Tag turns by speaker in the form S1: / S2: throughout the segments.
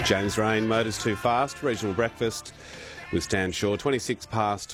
S1: James Rain, Motors Too Fast, Regional Breakfast with Stan Shaw, 26 past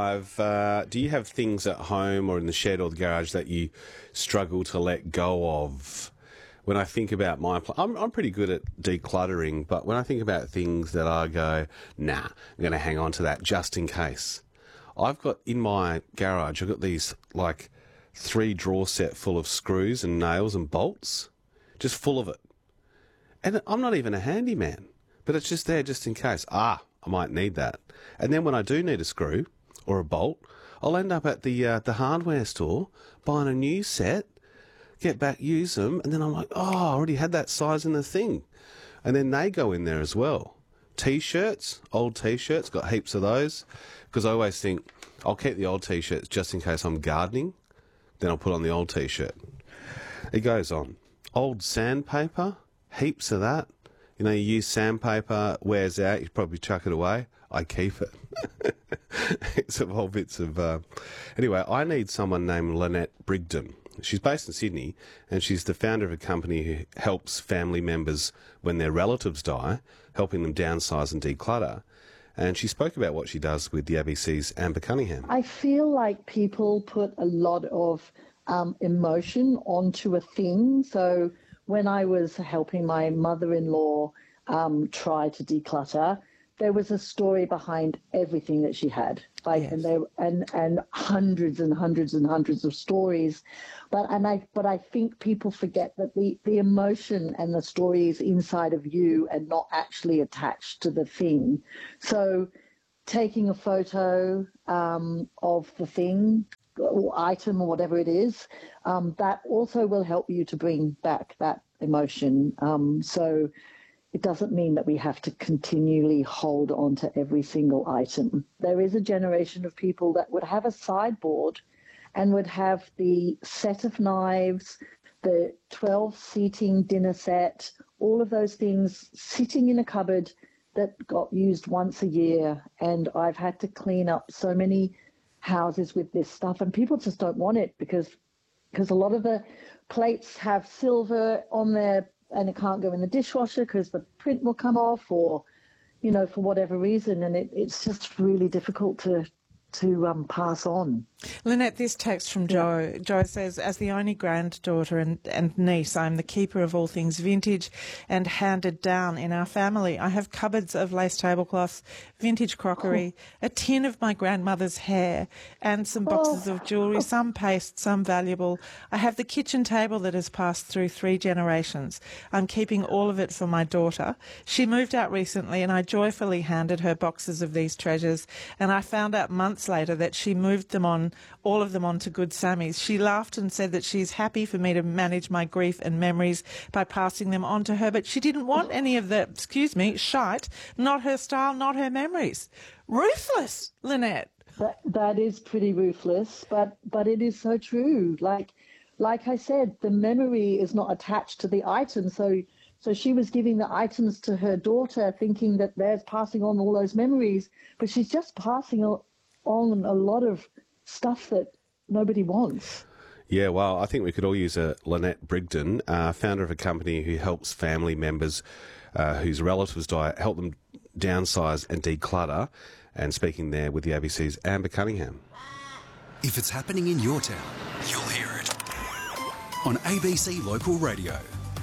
S1: 5. Do you have things at home or in the shed or the garage that you struggle to let go of? When I think about I'm pretty good at decluttering, but when I think about things that I go, nah, I'm going to hang on to that just in case. I've got in my garage, I've got these like 3 drawer set full of screws and nails and bolts, just full of it. And I'm not even a handyman, but it's just there just in case. I might need that. And then when I do need a screw or a bolt, I'll end up at the hardware store buying a new set, get back, use them, and then I'm like, I already had that size in the thing. And then they go in there as well. T-shirts, old T-shirts, got heaps of those, because I always think I'll keep the old T-shirts just in case I'm gardening, then I'll put on the old T-shirt. It goes on. Old sandpaper, heaps of that. You know, you use sandpaper, wears out, you probably chuck it away. I keep it. It's of old bits of... Anyway, I need someone named Lynette Brigden. She's based in Sydney, and she's the founder of a company who helps family members when their relatives die, helping them downsize and declutter. And she spoke about what she does with the ABC's Amber Cunningham.
S2: I feel like people put a lot of emotion onto a thing. So when I was helping my mother-in-law try to declutter, there was a story behind everything that she had, like, yes. and hundreds and hundreds and hundreds of stories. But I think people forget that the emotion and the story is inside of you and not actually attached to the thing. So taking a photo of the thing or item or whatever it is, that also will help you to bring back that emotion. So it doesn't mean that we have to continually hold on to every single item. There is a generation of people that would have a sideboard and would have the set of knives, the 12-seating dinner set, all of those things sitting in a cupboard that got used once a year. And I've had to clean up so many houses with this stuff, and people just don't want it because a lot of the plates have silver on there and it can't go in the dishwasher because the print will come off, or, you know, for whatever reason. And it's just really difficult to pass on.
S3: Lynette, this text from Joe. Joe says, as the only granddaughter and niece, I'm the keeper of all things vintage and handed down in our family. I have cupboards of lace tablecloths, vintage crockery, a tin of my grandmother's hair, and some boxes of jewellery, some paste, some valuable. I have the kitchen table that has passed through 3 generations. I'm keeping all of it for my daughter. She moved out recently and I joyfully handed her boxes of these treasures, and I found out months later that she moved them on, all of them onto Good Sammy's. She laughed and said that she's happy for me to manage my grief and memories by passing them on to her, but she didn't want any of the, shite, not her style, not her memories. Ruthless, Lynette.
S2: That is pretty ruthless, but it is so true. Like I said, the memory is not attached to the item, so she was giving the items to her daughter thinking that they're passing on all those memories, but she's just passing on a lot of stuff that nobody wants.
S1: Yeah, well, I think we could all use a Lynette Brigden, founder of a company who helps family members whose relatives die, help them downsize and declutter, and speaking there with the ABC's Amber Cunningham.
S4: If it's happening in your town, you'll hear it on ABC Local Radio.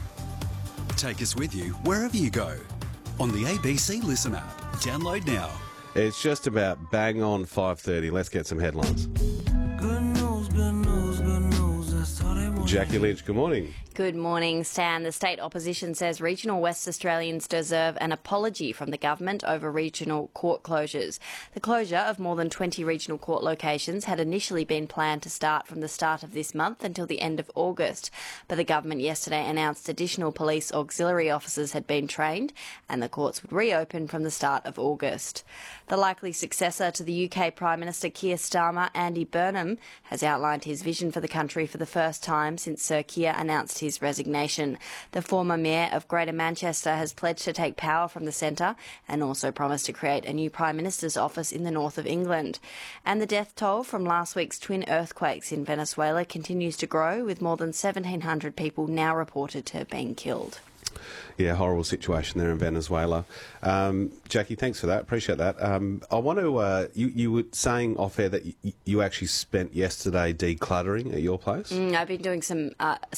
S4: Take us with you wherever you go on the ABC Listen app. Download now.
S1: It's just about bang on 5:30. Let's get some headlines.
S5: Good news, good news, good news. That's all they want.
S1: Jackie Lynch, good morning.
S6: Good morning, Stan. The state opposition says regional West Australians deserve an apology from the government over regional court closures. The closure of more than 20 regional court locations had initially been planned to start from the start of this month until the end of August, but the government yesterday announced additional police auxiliary officers had been trained and the courts would reopen from the start of August. The likely successor to the UK Prime Minister Keir Starmer, Andy Burnham, has outlined his vision for the country for the first time since Sir Keir announced his resignation. The former Mayor of Greater Manchester has pledged to take power from the centre and also promised to create a new Prime Minister's office in the north of England. And the death toll from last week's twin earthquakes in Venezuela continues to grow, with more than 1,700 people now reported to have been killed.
S1: Yeah, horrible situation there in Venezuela. Jackie, thanks for that. Appreciate that. I want to. You were saying off air that you actually spent yesterday decluttering at your place.
S6: I've been doing some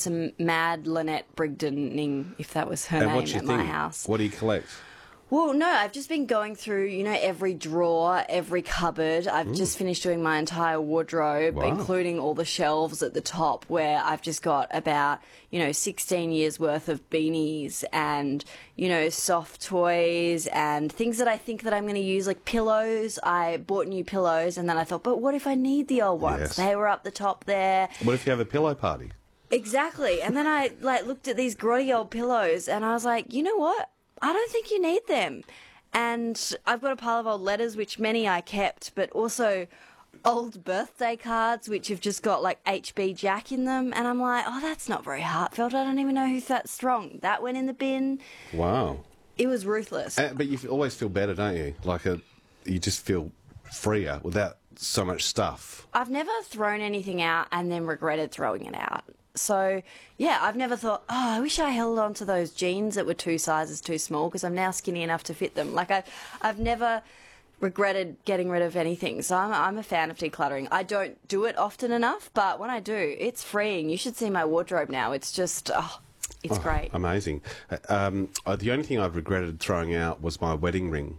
S6: mad Lynette Brigdening, if that was her
S1: And
S6: name,
S1: what's your
S6: at
S1: thing?
S6: my house.
S1: What do you collect?
S6: Well, no, I've just been going through, every drawer, every cupboard. I've just finished doing my entire wardrobe,
S1: Wow.
S6: including all the shelves at the top where I've just got about, 16 years worth of beanies and, soft toys and things that I think that I'm going to use, like pillows. I bought new pillows and then I thought, but what if I need the old ones?
S1: Yes.
S6: They were up the top there.
S1: What if you have a pillow party?
S6: Exactly. And then I looked at these grotty old pillows and I was like, you know what? I don't think you need them. And I've got a pile of old letters, which many I kept, but also old birthday cards, which have just got like HB Jack in them. And I'm like, oh, that's not very heartfelt. I don't even know who's that strong. That went in the bin.
S1: Wow.
S6: It was ruthless.
S1: But you always feel better, don't you? You just feel freer without so much stuff.
S6: I've never thrown anything out and then regretted throwing it out. So, yeah, I've never thought, oh, I wish I held on to those jeans that were 2 sizes too small because I'm now skinny enough to fit them. Like, I've never regretted getting rid of anything. So I'm a fan of decluttering. I don't do it often enough, but when I do, it's freeing. You should see my wardrobe now. It's just, it's great.
S1: Amazing. The only thing I've regretted throwing out was my wedding ring.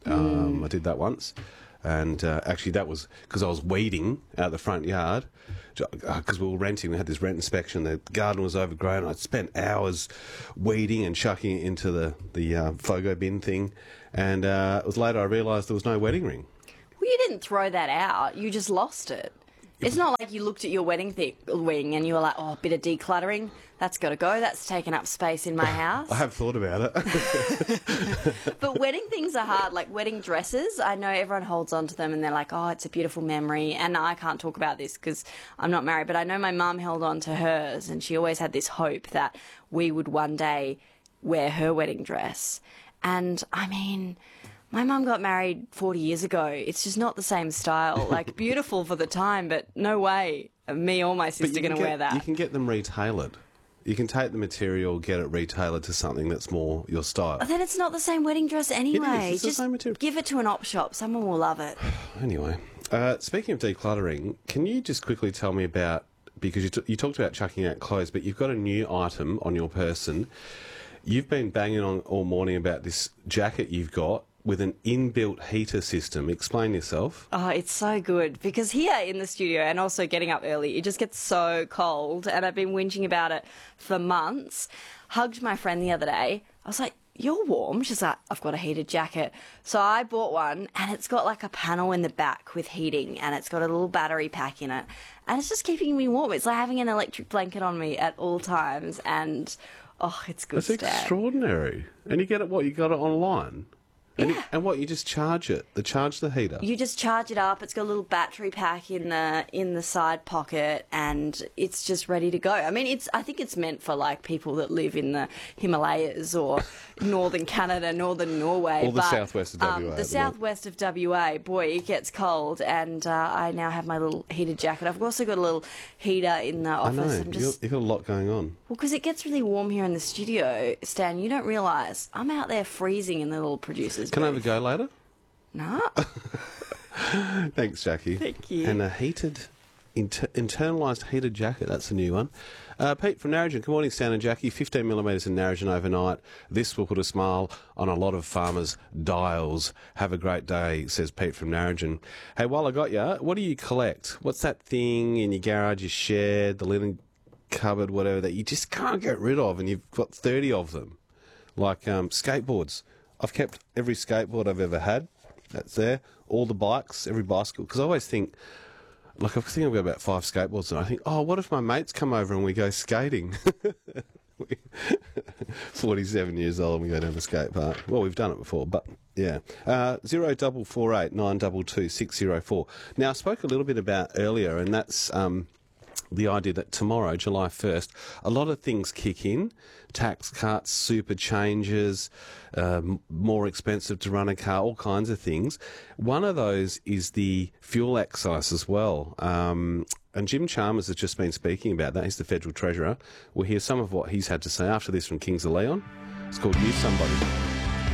S1: I did that once. And actually, that was because I was weeding out the front yard because we were renting. We had this rent inspection. The garden was overgrown. I'd spent hours weeding and chucking it into the FOGO bin thing. And it was later I realised there was no wedding ring.
S6: Well, you didn't throw that out. You just lost it. It's not like you looked at your wedding ring and you were like, oh, a bit of decluttering. That's got to go. That's taken up space in my house.
S1: I have thought about it.
S6: But wedding things are hard. Like wedding dresses, I know everyone holds on to them and they're like, oh, it's a beautiful memory. And I can't talk about this because I'm not married, but I know my mum held on to hers and she always had this hope that we would one day wear her wedding dress. And I mean, my mum got married 40 years ago. It's just not the same style. Like, beautiful for the time, but no way me or my sister going to wear that.
S1: You can get them retailored. You can take the material, get it retailored to something that's more your style.
S6: Then it's not the same wedding dress anyway.
S1: It's the
S6: just
S1: same material.
S6: give it to an op shop. Someone will love it.
S1: Anyway, speaking of decluttering, can you just quickly tell me about, because you talked about chucking out clothes, but you've got a new item on your person. You've been banging on all morning about this jacket you've got with an inbuilt heater system. Explain yourself.
S6: Oh, it's so good because here in the studio and also getting up early, it just gets so cold and I've been whinging about it for months. Hugged my friend the other day. I was like, you're warm? She's like, I've got a heated jacket. So I bought one and it's got like a panel in the back with heating and it's got a little battery pack in it. And it's just keeping me warm. It's like having an electric blanket on me at all times and, oh, it's good stuff.
S1: That's extraordinary. And you get it, you got it online? And what, you just charge it? Charge the heater?
S6: You just charge it up. It's got a little battery pack in the side pocket, and it's just ready to go. I mean, I think it's meant for like people that live in the Himalayas or northern Canada, northern Norway,
S1: or the southwest of WA.
S6: The southwest of WA, boy, it gets cold, and I now have my little heated jacket. I've also got a little heater in the office.
S1: I know. You've got a lot going on.
S6: Well, because it gets really warm here in the studio, Stan. You don't realise I'm out there freezing in the little producers.
S1: Can I have a go later?
S6: No.
S1: Thanks, Jackie.
S6: Thank you.
S1: And a heated, internalised heated jacket. That's a new one. Pete from Narrogin. Good morning, Stan and Jackie. 15 millimetres in Narrogin overnight. This will put a smile on a lot of farmers' dials. Have a great day, says Pete from Narrogin. Hey, while I got you, what do you collect? What's that thing in your garage, your shed, the linen cupboard, whatever, that you just can't get rid of and you've got 30 of them? Like skateboards. I've kept every skateboard I've ever had. That's there. All the bikes, every bicycle. Because I always think, like, I think I've got about 5 skateboards, and I think, oh, what if my mates come over and we go skating? 47 years old and we go down the skate park. Well, we've done it before, but yeah. 0448 922 604. Now, I spoke a little bit about earlier, and that's the idea that tomorrow, July 1st, a lot of things kick in. Tax cuts, super changes, more expensive to run a car, all kinds of things. One of those is the fuel excise as well. And Jim Chalmers has just been speaking about that. He's the Federal Treasurer. We'll hear some of what he's had to say after this from Kings of Leon. It's called Use Somebody.